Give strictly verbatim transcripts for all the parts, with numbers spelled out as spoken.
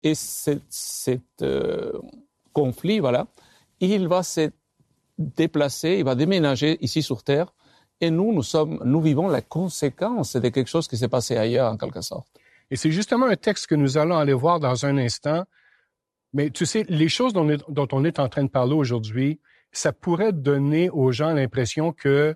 Et cet, cet euh, conflit, voilà, il va se déplacer, il va déménager ici sur Terre. Et nous, nous sommes, nous vivons la conséquence de quelque chose qui s'est passé ailleurs, en quelque sorte. Et c'est justement un texte que nous allons aller voir dans un instant. Mais tu sais, les choses dont, dont on est en train de parler aujourd'hui, ça pourrait donner aux gens l'impression que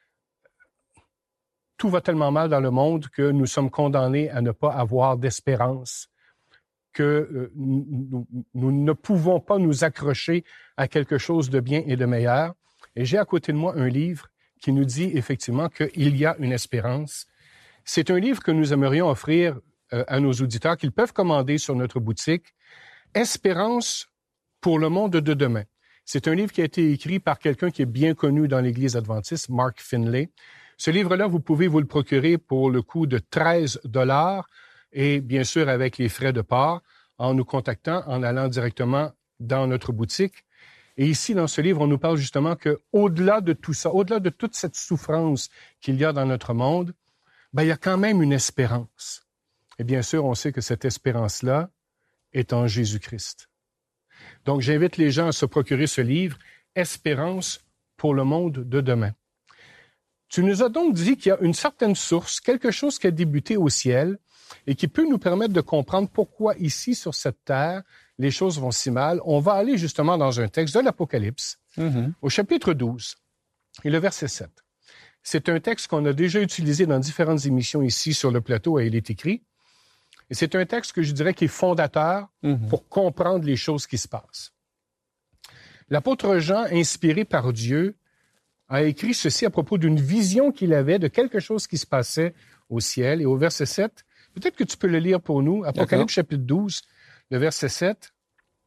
tout va tellement mal dans le monde que nous sommes condamnés à ne pas avoir d'espérance, que euh, nous, nous ne pouvons pas nous accrocher à quelque chose de bien et de meilleur. Et j'ai à côté de moi un livre qui nous dit effectivement qu'il y a une espérance. C'est un livre que nous aimerions offrir euh, à nos auditeurs, qu'ils peuvent commander sur notre boutique. Espérance pour le monde de demain. C'est un livre qui a été écrit par quelqu'un qui est bien connu dans l'Église adventiste, Mark Finley. Ce livre-là, vous pouvez vous le procurer pour le coût de treize dollars et bien sûr avec les frais de port en nous contactant, en allant directement dans notre boutique. Et ici, dans ce livre, on nous parle justement que au-delà de tout ça, au-delà de toute cette souffrance qu'il y a dans notre monde, ben, il y a quand même une espérance. Et bien sûr, on sait que cette espérance-là est en Jésus-Christ. Donc, j'invite les gens à se procurer ce livre, Espérance pour le monde de demain. Tu nous as donc dit qu'il y a une certaine source, quelque chose qui a débuté au ciel et qui peut nous permettre de comprendre pourquoi ici, sur cette terre, les choses vont si mal. On va aller justement dans un texte de l'Apocalypse, mm-hmm. au chapitre douze, et le verset sept. C'est un texte qu'on a déjà utilisé dans différentes émissions ici sur le plateau et il est écrit. Et c'est un texte que je dirais qui est fondateur mm-hmm. pour comprendre les choses qui se passent. L'apôtre Jean, inspiré par Dieu, a écrit ceci à propos d'une vision qu'il avait de quelque chose qui se passait au ciel. Et au verset sept, peut-être que tu peux le lire pour nous, Apocalypse D'accord. chapitre douze, le verset sept.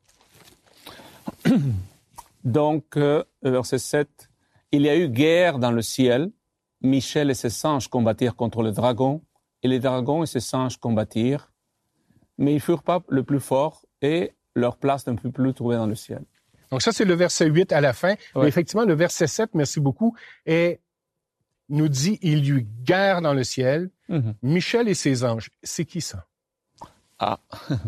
Donc, euh, verset sept, « Il y a eu guerre dans le ciel. Michel et ses singes combattirent contre le dragon, et les dragons et ses singes combattirent. Mais ils ne furent pas le plus fort, et leur place ne fut plus trouvée dans le ciel. » Donc ça, c'est le verset huit à la fin. Ouais. Mais effectivement, le verset sept, merci beaucoup, est, nous dit « Il y eut guerre dans le ciel. Mm-hmm. Michel et ses anges. » C'est qui ça? Ah,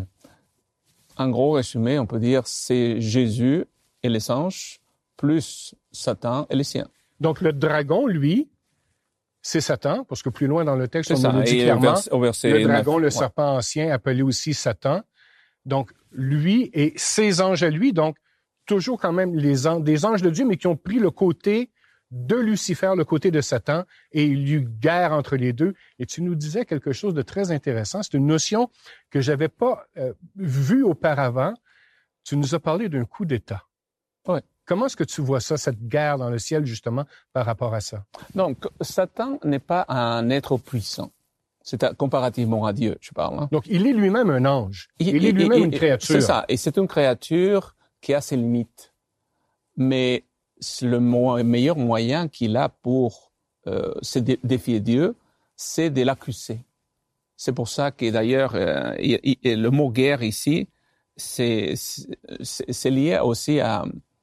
en gros résumé, on peut dire c'est Jésus et les anges, plus Satan et les siens. Donc le dragon, lui, c'est Satan, parce que plus loin dans le texte, c'est on ça. nous le dit et clairement, vers, au verset le dragon, neuf, le ouais. serpent ancien, appelé aussi Satan. Donc lui et ses anges à lui, donc toujours quand même les an- des anges de Dieu, mais qui ont pris le côté de Lucifer, le côté de Satan, et il y eut guerre entre les deux. Et tu nous disais quelque chose de très intéressant. C'est une notion que j'avais pas euh, vue auparavant. Tu nous as parlé d'un coup d'État. Oui. Comment est-ce que tu vois ça, cette guerre dans le ciel, justement, par rapport à ça? Donc, Satan n'est pas un être puissant. C'est à, comparativement à Dieu, je parle. Hein. Donc, il est lui-même un ange. Il, il est lui-même il, une créature. C'est ça. Et c'est une créature qui a ses limites. Mais le mo- meilleur moyen qu'il a pour euh, se dé- défier Dieu, c'est de l'accuser. C'est pour ça que d'ailleurs, euh, il, il, le mot guerre ici, c'est, c'est, c'est lié aussi à,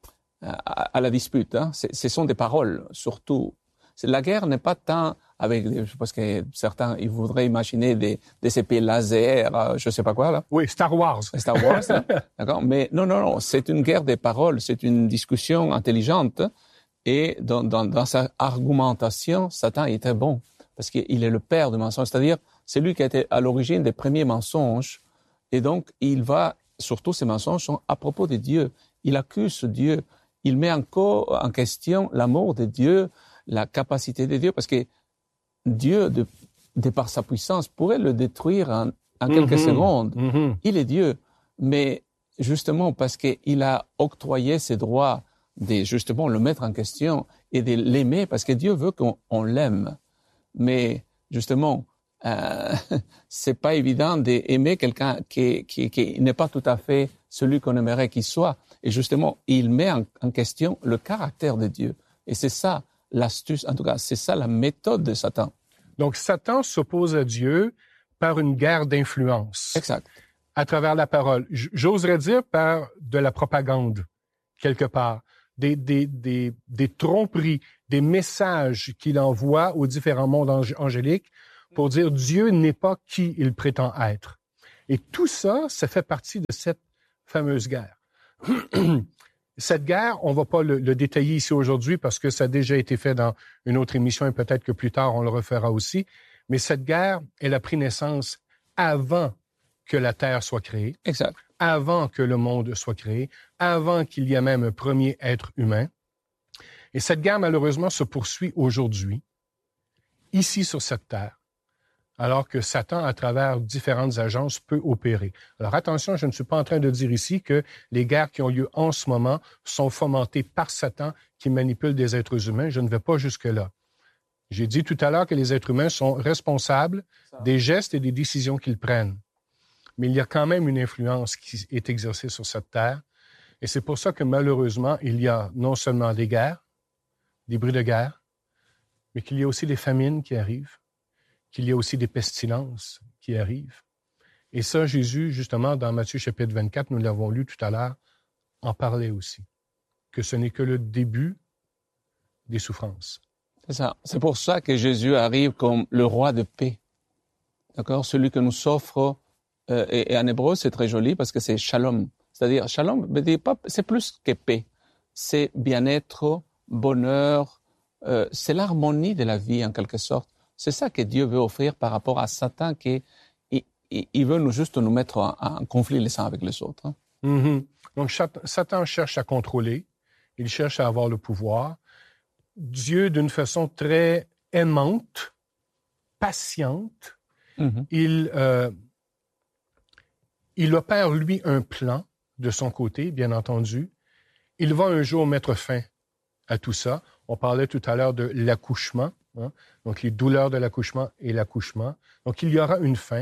à, à la dispute. Hein. C'est, ce sont des paroles, surtout. C'est, la guerre n'est pas tant avec, je pense que certains, ils voudraient imaginer des, des épées laser, je sais pas quoi, là. Oui, Star Wars. Star Wars, hein. D'accord. Mais non, non, non, c'est une guerre des paroles, c'est une discussion intelligente. Et dans, dans, dans sa argumentation, Satan est très bon, parce qu'il est le père du mensonge, c'est-à-dire, c'est lui qui a été à l'origine des premiers mensonges. Et donc, il va, surtout ces mensonges sont à propos de Dieu. Il accuse Dieu. Il met encore en question l'amour de Dieu, la capacité de Dieu, parce que Dieu, de, de par sa puissance, pourrait le détruire en, en quelques mm-hmm. secondes. Mm-hmm. Il est Dieu. Mais justement, parce qu'il a octroyé ses droits de justement le mettre en question et de l'aimer, parce que Dieu veut qu'on on l'aime. Mais justement, euh, c'est pas évident d'aimer quelqu'un qui, qui, qui n'est pas tout à fait celui qu'on aimerait qu'il soit. Et justement, il met en, en question le caractère de Dieu. Et c'est ça l'astuce, en tout cas, c'est ça la méthode de Satan. Donc, Satan s'oppose à Dieu par une guerre d'influence. Exact. À travers la parole. J'oserais dire par de la propagande, quelque part. Des, des, des, des tromperies, des messages qu'il envoie aux différents mondes angéliques pour dire Dieu n'est pas qui il prétend être. Et tout ça, ça fait partie de cette fameuse guerre. Cette guerre, on ne va pas le, le détailler ici aujourd'hui parce que ça a déjà été fait dans une autre émission et peut-être que plus tard, on le refera aussi. Mais cette guerre, elle a pris naissance avant que la Terre soit créée, Exact. avant que le monde soit créé, avant qu'il y ait même un premier être humain. Et cette guerre, malheureusement, se poursuit aujourd'hui, ici sur cette Terre, alors que Satan, à travers différentes agences, peut opérer. Alors attention, je ne suis pas en train de dire ici que les guerres qui ont lieu en ce moment sont fomentées par Satan qui manipule des êtres humains. Je ne vais pas jusque-là. J'ai dit tout à l'heure que les êtres humains sont responsables des gestes et des décisions qu'ils prennent. Mais il y a quand même une influence qui est exercée sur cette terre. Et c'est pour ça que malheureusement, il y a non seulement des guerres, des bruits de guerre, mais qu'il y a aussi des famines qui arrivent, qu'il y a aussi des pestilences qui arrivent. Et ça, Jésus, justement, dans Matthieu chapitre vingt-quatre, nous l'avons lu tout à l'heure, en parlait aussi, que ce n'est que le début des souffrances. C'est ça. C'est pour ça que Jésus arrive comme le roi de paix. D'accord? Celui que nous s'offre, euh, et, et en hébreu, c'est très joli parce que c'est shalom. C'est-à-dire, shalom, c'est plus que paix. C'est bien-être, bonheur, euh, c'est l'harmonie de la vie en quelque sorte. C'est ça que Dieu veut offrir par rapport à Satan, qui il, il veut nous juste nous mettre en, en conflit les uns avec les autres. Hein. Mm-hmm. Donc, Satan cherche à contrôler, il cherche à avoir le pouvoir. Dieu, d'une façon très aimante, patiente, mm-hmm. il, euh, il opère, lui, un plan de son côté, bien entendu. Il va un jour mettre fin à tout ça. On parlait tout à l'heure de l'accouchement, hein? Donc les douleurs de l'accouchement et l'accouchement. Donc il y aura une fin,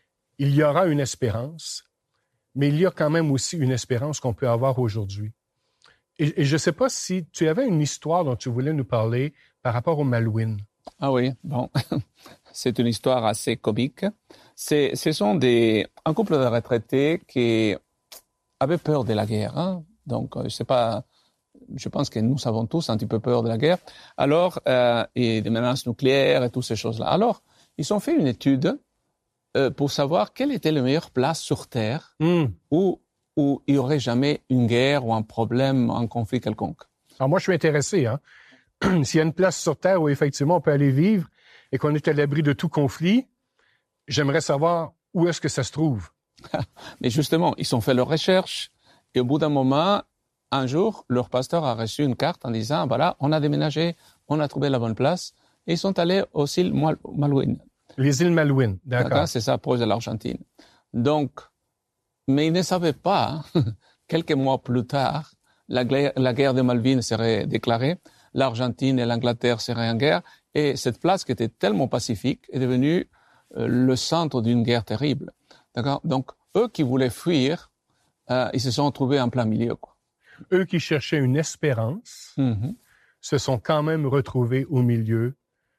il y aura une espérance, mais il y a quand même aussi une espérance qu'on peut avoir aujourd'hui. Et, et je ne sais pas si tu avais une histoire dont tu voulais nous parler par rapport au Malouines. Ah oui, bon, c'est une histoire assez comique. C'est, ce sont des, un couple de retraités qui avaient peur de la guerre. Hein? Donc, je sais pas, je pense que nous avons tous un petit peu peur de la guerre. Alors, euh, et des menaces nucléaires et toutes ces choses-là. Alors, ils ont fait une étude euh, pour savoir quelle était la meilleure place sur Terre mm. où, où il n'y aurait jamais une guerre ou un problème, un conflit quelconque. Alors moi, je suis intéressé. Hein? S'il y a une place sur Terre où effectivement on peut aller vivre et qu'on est à l'abri de tout conflit, j'aimerais savoir où est-ce que ça se trouve. Mais justement, ils ont fait leurs recherches et au bout d'un moment, un jour, leur pasteur a reçu une carte en disant, voilà, on a déménagé, on a trouvé la bonne place et ils sont allés aux îles Malouines. Les îles Malouines, d'accord. d'accord. C'est ça, proche de l'Argentine. Donc, mais ils ne savaient pas, quelques mois plus tard, la guerre, la guerre des Malvines serait déclarée, l'Argentine et l'Angleterre seraient en guerre et cette place qui était tellement pacifique est devenue euh, le centre d'une guerre terrible. D'accord? Donc, eux qui voulaient fuir, euh, ils se sont trouvés en plein milieu, quoi. Eux qui cherchaient une espérance mm-hmm. se sont quand même retrouvés au milieu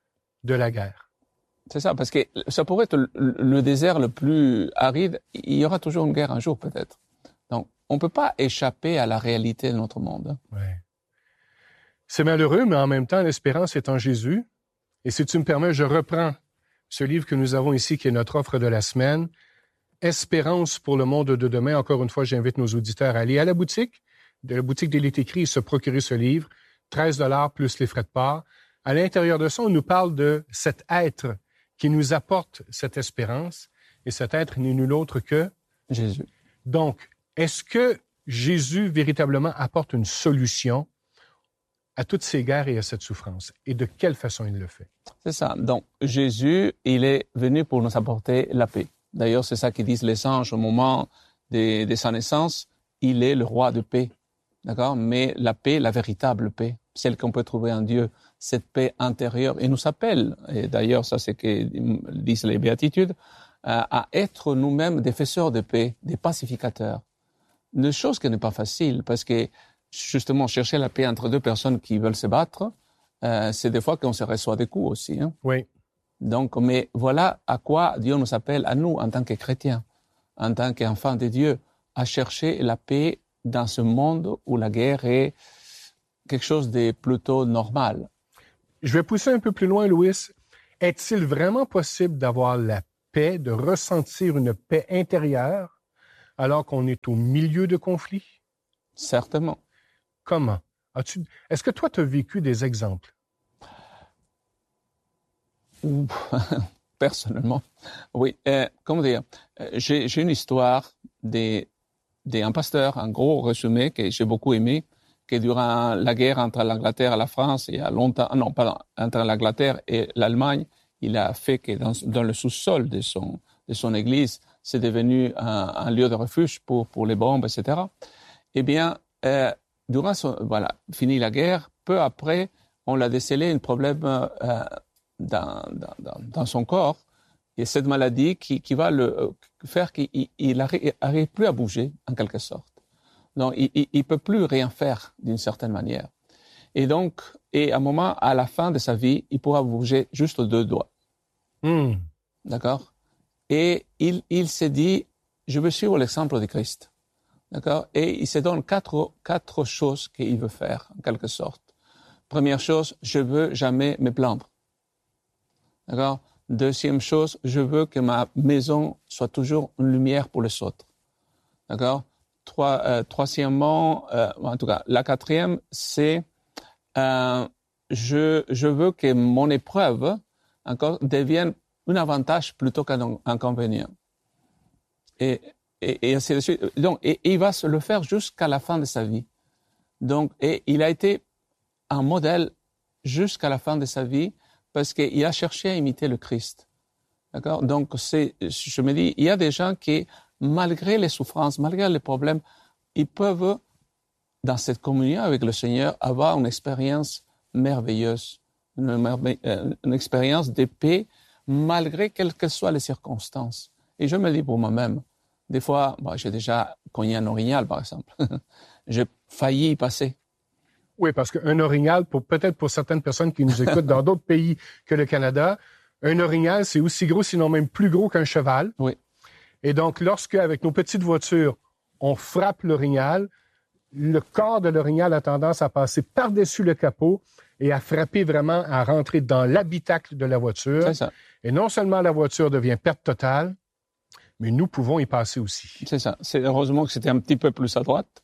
de la guerre. C'est ça, parce que ça pourrait être le, le désert le plus aride. Il y aura toujours une guerre un jour, peut-être. Donc, on ne peut pas échapper à la réalité de notre monde. Ouais. C'est malheureux, mais en même temps, l'espérance est en Jésus. Et si tu me permets, je reprends ce livre que nous avons ici, qui est notre offre de la semaine. Espérance pour le monde de demain. Encore une fois, j'invite nos auditeurs à aller à la boutique, de la boutique d'Élite Écrit et se procurer ce livre. treize dollars plus les frais de part. À l'intérieur de ça, on nous parle de cet être qui nous apporte cette espérance. Et cet être n'est nul autre que Jésus. Donc, est-ce que Jésus véritablement apporte une solution à toutes ces guerres et à cette souffrance? Et de quelle façon il le fait? C'est ça. Donc, Jésus, il est venu pour nous apporter la paix. D'ailleurs, c'est ça qu'ils disent les anges au moment de, de sa naissance. Il est le roi de paix. D'accord? Mais la paix, la véritable paix, celle qu'on peut trouver en Dieu, cette paix intérieure, il nous appelle, et d'ailleurs, ça c'est ce que disent les béatitudes, à être nous-mêmes des faiseurs de paix, des pacificateurs. Une chose qui n'est pas facile, parce que justement, chercher la paix entre deux personnes qui veulent se battre, euh, c'est des fois qu'on se reçoit des coups aussi. Hein? Oui. Donc, mais voilà à quoi Dieu nous appelle, à nous, en tant que chrétiens, en tant qu'enfants de Dieu, à chercher la paix dans ce monde où la guerre est quelque chose de plutôt normal. Je vais pousser un peu plus loin, Louis. Est-il vraiment possible d'avoir la paix, de ressentir une paix intérieure alors qu'on est au milieu de conflits? Certainement. Comment? As-tu, est-ce que toi, tu as vécu des exemples? Personnellement, oui. Euh, comment dire? J'ai, j'ai une histoire des, des, un pasteur, un gros résumé que j'ai beaucoup aimé, que durant la guerre entre l'Angleterre et la France, il y a longtemps, non, pardon, entre l'Angleterre et l'Allemagne, il a fait que dans, dans le sous-sol de son, de son église, c'est devenu un, un lieu de refuge pour, pour les bombes, et cetera. Eh bien, euh, durant son, voilà, fini la guerre, peu après, on a décelé un problème euh, dans, dans, dans son corps, et cette maladie qui, qui va le faire qu'il n'arrive plus à bouger, en quelque sorte. Donc, il ne peut plus rien faire d'une certaine manière. Et donc, et à un moment, à la fin de sa vie, il pourra bouger juste deux doigts. Mm. D'accord? Et il, il s'est dit, je veux suivre l'exemple de Christ. D'accord? Et il se donne quatre, quatre choses qu'il veut faire, en quelque sorte. Première chose, je veux jamais me plaindre. D'accord? Deuxième chose, je veux que ma maison soit toujours une lumière pour les autres. D'accord? Trois, euh, troisièmement, euh, en tout cas, la quatrième, c'est euh, je, je veux que mon épreuve encore devienne un avantage plutôt qu'un inconvénient. Et, et, et ainsi de suite. Donc, et, et il va se le faire jusqu'à la fin de sa vie. Donc, et il a été un modèle jusqu'à la fin de sa vie parce qu'il a cherché à imiter le Christ. D'accord? Donc, c'est, je me dis, il y a des gens qui, malgré les souffrances, malgré les problèmes, ils peuvent, dans cette communion avec le Seigneur, avoir une expérience merveilleuse, une, merveille, une expérience de paix, malgré quelles que soient les circonstances. Et je me dis pour moi-même, des fois, bon, j'ai déjà cogné un orignal, par exemple. J'ai failli y passer. Oui, parce qu'un orignal, pour, peut-être pour certaines personnes qui nous écoutent dans d'autres pays que le Canada, un orignal, c'est aussi gros, sinon même plus gros qu'un cheval. Oui. Et donc, lorsque, avec nos petites voitures, on frappe l'orignal, le corps de l'orignal a tendance à passer par-dessus le capot et à frapper vraiment, à rentrer dans l'habitacle de la voiture. C'est ça. Et non seulement la voiture devient perte totale, mais nous pouvons y passer aussi. C'est ça. C'est heureusement que c'était un petit peu plus à droite,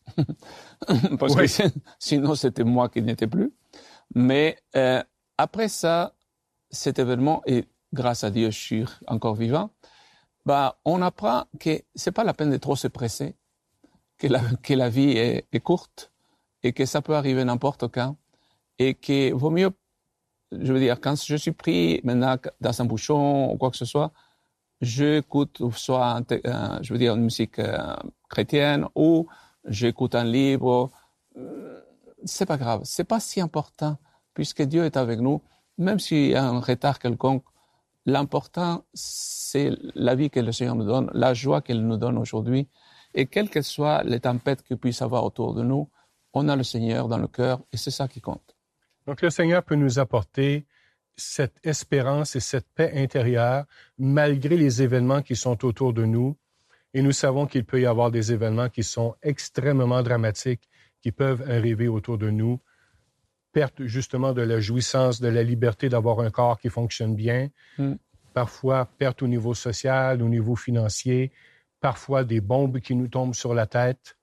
parce oui. que sinon c'était moi qui n'étais plus. Mais euh, après ça, cet événement, et grâce à Dieu, je suis encore vivant, bah, on apprend que c'est pas la peine de trop se presser, que la, que la vie est, est courte et que ça peut arriver n'importe quand et que vaut mieux, je veux dire, quand je suis pris maintenant dans un bouchon ou quoi que ce soit, j'écoute soit, euh, je veux dire, une musique euh, chrétienne ou j'écoute un livre. Euh, c'est pas grave, c'est pas si important puisque Dieu est avec nous, même s'il y a un retard quelconque. L'important, c'est la vie que le Seigneur nous donne, la joie qu'il nous donne aujourd'hui. Et quelles que soient les tempêtes qu'il puisse avoir autour de nous, on a le Seigneur dans le cœur et c'est ça qui compte. Donc, le Seigneur peut nous apporter cette espérance et cette paix intérieure malgré les événements qui sont autour de nous. Et nous savons qu'il peut y avoir des événements qui sont extrêmement dramatiques, qui peuvent arriver autour de nous. Perte justement de la jouissance, de la liberté d'avoir un corps qui fonctionne bien. Mm. Parfois, perte au niveau social, au niveau financier. Parfois, des bombes qui nous tombent sur la tête.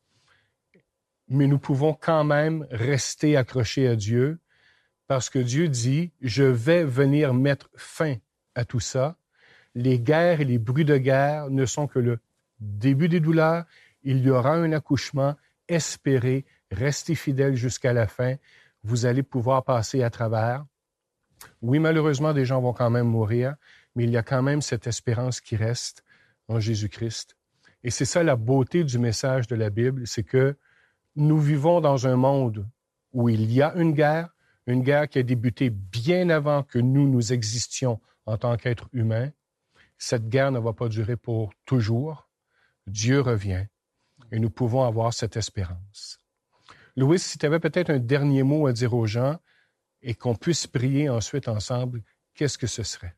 Mais nous pouvons quand même rester accrochés à Dieu parce que Dieu dit, je vais venir mettre fin à tout ça. Les guerres et les bruits de guerre ne sont que le début des douleurs. Il y aura un accouchement. Espérez, restez fidèles jusqu'à la fin. Vous allez pouvoir passer à travers. Oui, malheureusement, des gens vont quand même mourir, mais il y a quand même cette espérance qui reste en Jésus-Christ. Et c'est ça la beauté du message de la Bible, c'est que nous vivons dans un monde où il y a une guerre, une guerre qui a débuté bien avant que nous, nous existions en tant qu'êtres humains. Cette guerre ne va pas durer pour toujours. Dieu revient et nous pouvons avoir cette espérance. Louis, si tu avais peut-être un dernier mot à dire aux gens et qu'on puisse prier ensuite ensemble, qu'est-ce que ce serait?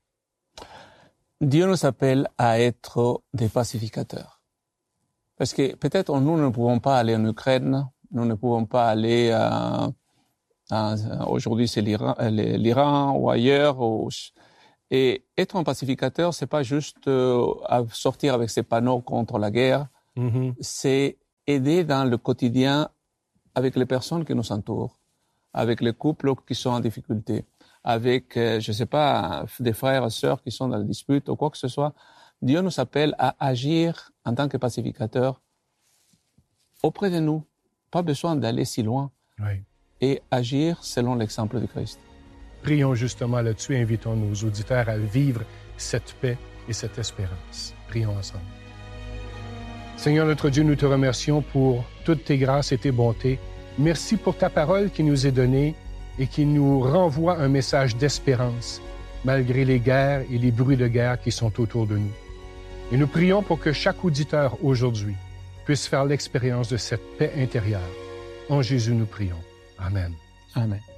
Dieu nous appelle à être des pacificateurs. Parce que peut-être nous ne pouvons pas aller en Ukraine, nous ne pouvons pas aller à, à aujourd'hui c'est l'Iran, l'Iran ou ailleurs. Ou, Et être un pacificateur, c'est pas juste euh, sortir avec ses panneaux contre la guerre, Mm-hmm. c'est aider dans le quotidien avec les personnes qui nous entourent, avec les couples qui sont en difficulté, avec, euh, je sais pas, des frères et sœurs qui sont dans la dispute ou quoi que ce soit. Dieu nous appelle à agir en tant que pacificateur auprès de nous. Pas besoin d'aller si loin. Oui. Et agir selon l'exemple de Christ. Prions justement là-dessus, invitons nos auditeurs à vivre cette paix et cette espérance. Prions ensemble. Seigneur notre Dieu, nous te remercions pour toutes tes grâces et tes bontés. Merci pour ta parole qui nous est donnée et qui nous renvoie un message d'espérance, malgré les guerres et les bruits de guerre qui sont autour de nous. Et nous prions pour que chaque auditeur aujourd'hui puisse faire l'expérience de cette paix intérieure. En Jésus, nous prions. Amen. Amen.